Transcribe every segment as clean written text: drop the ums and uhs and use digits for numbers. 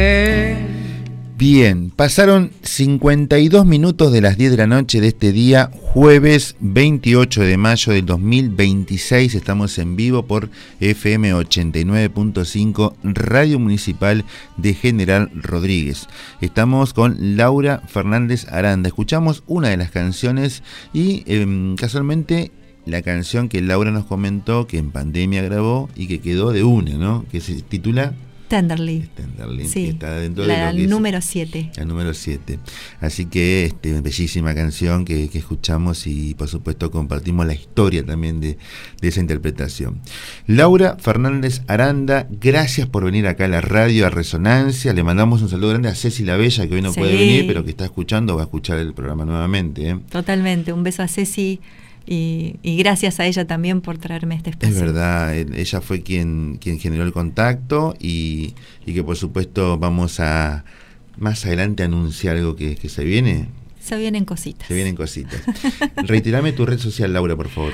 Bien, pasaron 52 minutos de las 10 de la noche de este día, jueves 28 de mayo del 2026. Estamos en vivo por FM 89.5, Radio Municipal de General Rodríguez. Estamos con Laura Fernández Aranda. Escuchamos una de las canciones y casualmente la canción que Laura nos comentó que en pandemia grabó y que quedó de una, ¿no? Que se titula Tenderly. Tenderly, sí, que está dentro la de lo que número 7. La número 7. Así que bellísima canción que escuchamos y por supuesto compartimos la historia también de esa interpretación. Laura Fernández Aranda, gracias por venir acá a la radio, a Resonancia. Le mandamos un saludo grande a Ceci la Bella, que hoy no puede venir, pero que está escuchando, va a escuchar el programa nuevamente, ¿eh? Totalmente, un beso a Ceci. Y gracias a ella también por traerme este espacio. Es verdad, ella fue quien generó el contacto y que por supuesto vamos a más adelante anunciar algo que se viene. Se vienen cositas. Se vienen cositas. Reiterame tu red social, Laura, por favor.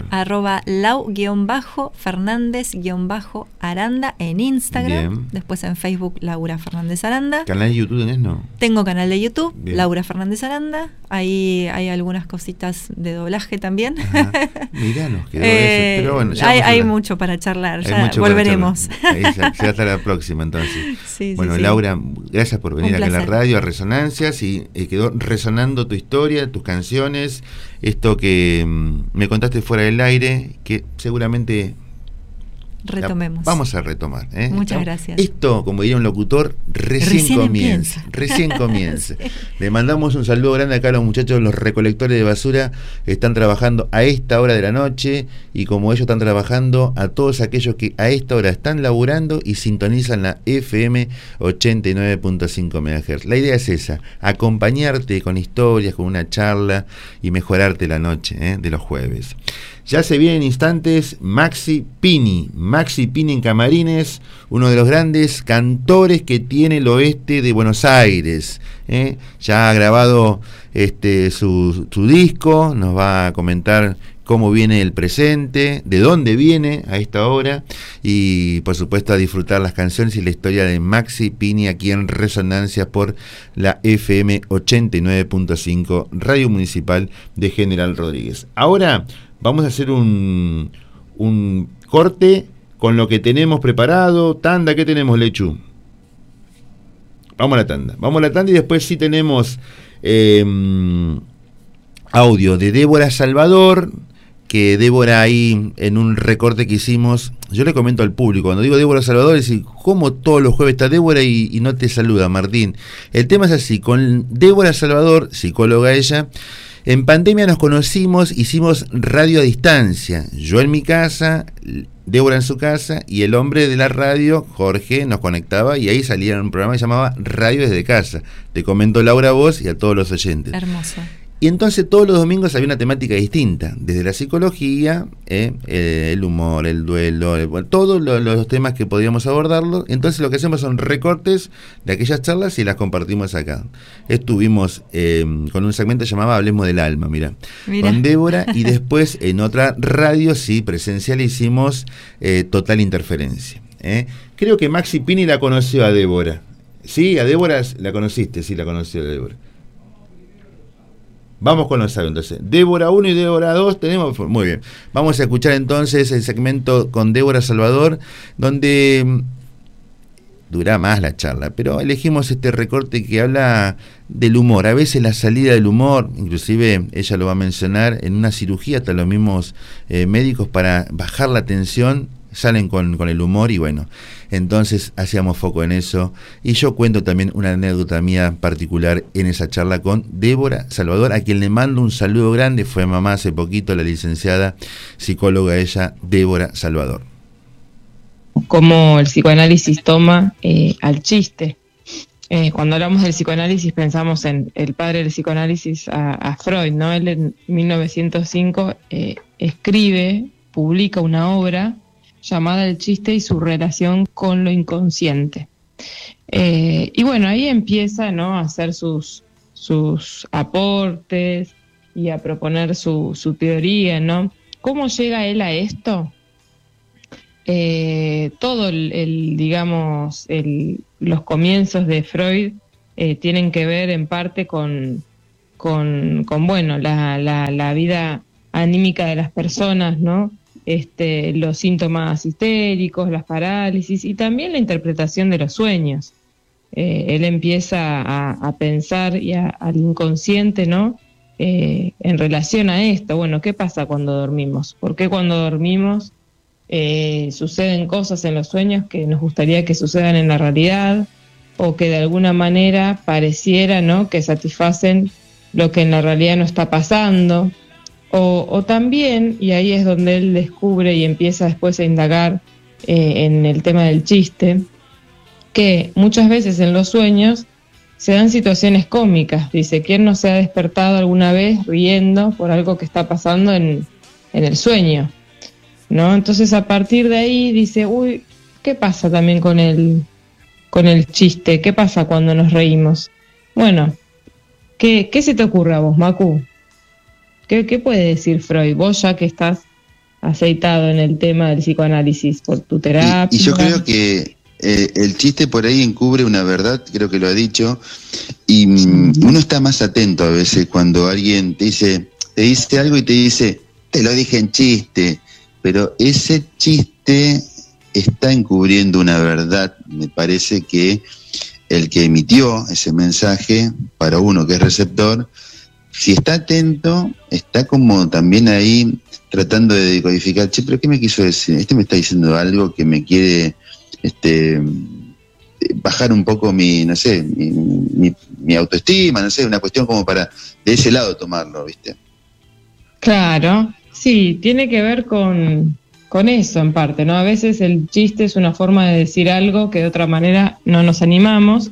@lau_Fernández_Aranda en Instagram. Bien. Después en Facebook, Laura Fernández Aranda. ¿Canal de YouTube tenés, no? Tengo canal de YouTube, Bien. Laura Fernández Aranda. Ahí hay algunas cositas de doblaje también. Ajá. Mirá, nos quedó eso. Pero bueno, ya hay mucho para charlar, hay ya mucho volveremos. Ahí ya hasta la próxima, entonces. Sí, bueno, sí. Laura, gracias por venir Un acá a la placer. radio, a Resonancias, y quedó resonando tu historia, tus canciones, esto que me contaste fuera del aire, que seguramente Retomemos. Vamos a retomar, ¿eh? Muchas gracias. Esto, como diría un locutor, recién comienza. Recién comienza. Sí. Le mandamos un saludo grande acá a los muchachos, los recolectores de basura, están trabajando a esta hora de la noche, y como ellos están trabajando, a todos aquellos que a esta hora están laburando y sintonizan la FM 89.5 MHz. La idea es esa, acompañarte con historias, con una charla y mejorarte la noche, de los jueves. Ya se vienen instantes Maxi Pini en Camarines, uno de los grandes cantores que tiene el oeste de Buenos Aires. Ya ha grabado su disco, nos va a comentar cómo viene el presente, de dónde viene a esta hora, y por supuesto a disfrutar las canciones y la historia de Maxi Pini aquí en Resonancia por la FM 89.5, Radio Municipal de General Rodríguez. Ahora vamos a hacer un corte con lo que tenemos preparado. Tanda, ¿qué tenemos, Lechu? Vamos a la tanda y después sí tenemos audio de Débora Salvador, que Débora ahí en un recorte que hicimos, yo le comento al público, cuando digo Débora Salvador, es decir, ¿cómo todos los jueves está Débora y no te saluda, Martín? El tema es así, con Débora Salvador, psicóloga ella, en pandemia nos conocimos, hicimos radio a distancia, yo en mi casa, Débora en su casa, y el hombre de la radio, Jorge, nos conectaba y ahí salía un programa que se llamaba Radio desde casa. Te comento, Laura, a vos y a todos los oyentes. Hermoso. Y entonces todos los domingos había una temática distinta, desde la psicología, el humor, el duelo, todos los temas que podíamos abordarlo. Entonces lo que hacemos son recortes de aquellas charlas y las compartimos acá. Estuvimos con un segmento llamado Hablemos del Alma, mira, con Débora, y después en otra radio, sí, presencial, hicimos Total Interferencia. Creo que Maxi Pini la conoció a Débora. Sí, a Débora la conociste, sí, la conoció a Débora. Vamos con los audios, entonces. Débora 1 y Débora 2 tenemos. Muy bien. Vamos a escuchar entonces el segmento con Débora Salvador, donde dura más la charla, pero elegimos este recorte que habla del humor. A veces la salida del humor, inclusive ella lo va a mencionar, en una cirugía, hasta los mismos médicos para bajar la tensión salen con el humor, y bueno, entonces hacíamos foco en eso, y yo cuento también una anécdota mía particular en esa charla con Débora Salvador, a quien le mando un saludo grande. Fue mamá hace poquito, la licenciada psicóloga ella, Débora Salvador. Cómo el psicoanálisis toma al chiste. Cuando hablamos del psicoanálisis pensamos en el padre del psicoanálisis, a Freud, ¿no? Él en 1905 publica una obra llamada El chiste y su relación con lo inconsciente. Y bueno, ahí empieza, ¿no?, a hacer sus aportes y a proponer su teoría, ¿no? ¿Cómo llega él a esto? todo digamos, los comienzos de Freud tienen que ver en parte con bueno, la vida anímica de las personas, ¿no? Los síntomas histéricos, las parálisis y también la interpretación de los sueños. Él empieza a pensar y al inconsciente, ¿no? En relación a esto, bueno, ¿qué pasa cuando dormimos? ¿Por qué cuando dormimos suceden cosas en los sueños que nos gustaría que sucedan en la realidad o que de alguna manera pareciera, ¿no?, que satisfacen lo que en la realidad no está pasando? O también, y ahí es donde él descubre y empieza después a indagar en el tema del chiste, que muchas veces en los sueños se dan situaciones cómicas. Dice, ¿quién no se ha despertado alguna vez riendo por algo que está pasando en el sueño? ¿No? Entonces a partir de ahí dice, uy, ¿qué pasa también con el chiste? ¿Qué pasa cuando nos reímos? Bueno, ¿qué se te ocurre a vos, Macu? ¿Qué puede decir Freud? Vos ya que estás aceitado en el tema del psicoanálisis por tu terapia. Y yo creo que el chiste por ahí encubre una verdad, creo que lo ha dicho, y uno está más atento a veces cuando alguien te dice algo y te dice, te lo dije en chiste, pero ese chiste está encubriendo una verdad. Me parece que el que emitió ese mensaje, para uno que es receptor, si está atento, está como también ahí tratando de decodificar, che, pero ¿qué me quiso decir? Me está diciendo algo que me quiere bajar un poco mi autoestima, no sé, una cuestión como para de ese lado tomarlo, ¿viste? Claro, sí, tiene que ver con eso en parte, ¿no? A veces el chiste es una forma de decir algo que de otra manera no nos animamos.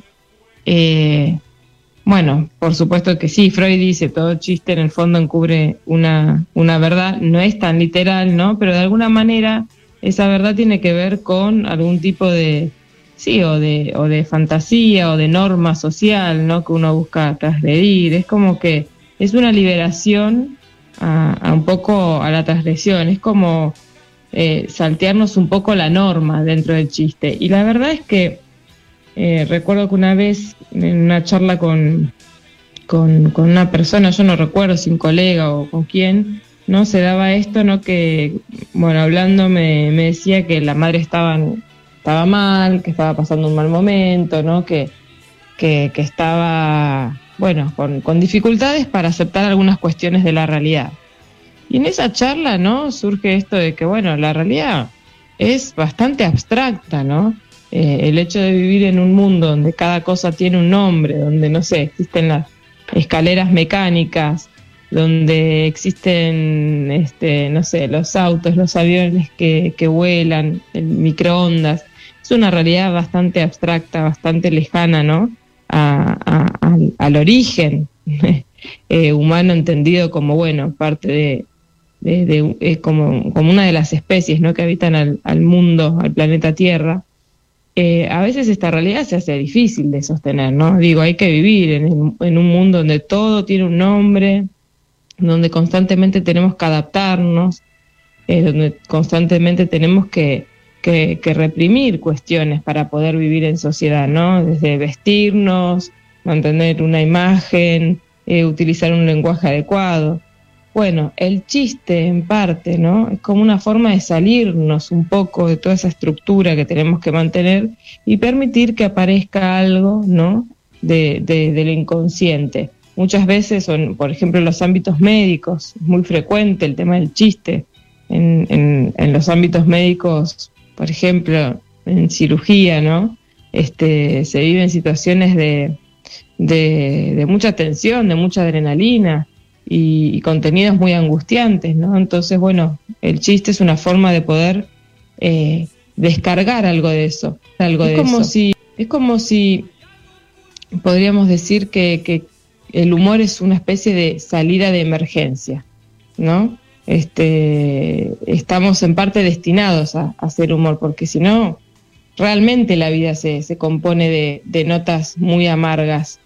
Bueno, por supuesto que sí, Freud dice, todo chiste en el fondo encubre una verdad, no es tan literal, ¿no? Pero de alguna manera esa verdad tiene que ver con algún tipo de, sí, o de fantasía o de norma social, ¿no?, que uno busca transgredir. Es como que es una liberación a un poco a la transgresión, es como saltearnos un poco la norma dentro del chiste. Y la verdad es que recuerdo que una vez en una charla con una persona, yo no recuerdo si un colega o con quién, ¿no?, se daba esto, ¿no?, que, bueno, hablando me decía que la madre estaba mal, que estaba pasando un mal momento, ¿no?, que estaba, bueno, con dificultades para aceptar algunas cuestiones de la realidad. Y en esa charla, ¿no?, surge esto de que, bueno, la realidad es bastante abstracta, ¿no? El hecho de vivir en un mundo donde cada cosa tiene un nombre, donde, no sé, existen las escaleras mecánicas, donde existen, no sé, los autos, los aviones que vuelan, el microondas, es una realidad bastante abstracta, bastante lejana, ¿no?, al origen humano entendido como, bueno, parte como una de las especies, ¿no?, que habitan al mundo, al planeta Tierra. A veces esta realidad se hace difícil de sostener, ¿no? Digo, hay que vivir en un mundo donde todo tiene un nombre, donde constantemente tenemos que adaptarnos, donde constantemente tenemos que reprimir cuestiones para poder vivir en sociedad, ¿no? Desde vestirnos, mantener una imagen, utilizar un lenguaje adecuado. Bueno, el chiste en parte, ¿no?, es como una forma de salirnos un poco de toda esa estructura que tenemos que mantener y permitir que aparezca algo, ¿no?, de lo inconsciente. Muchas veces, por ejemplo, en los ámbitos médicos, es muy frecuente el tema del chiste. En los ámbitos médicos, por ejemplo, en cirugía, ¿no?, se viven situaciones de mucha tensión, de mucha adrenalina, y contenidos muy angustiantes, ¿no? Entonces, bueno, el chiste es una forma de poder descargar algo de eso. Es como si podríamos decir que el humor es una especie de salida de emergencia, ¿no? Estamos en parte destinados a hacer humor, porque si no, realmente la vida se compone de notas muy amargas